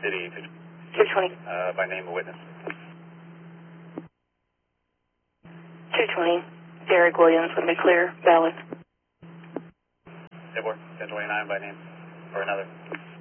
City, 220. by name of witness. 220. Derek Williams, let me clear, valid. 1029 by name, or another.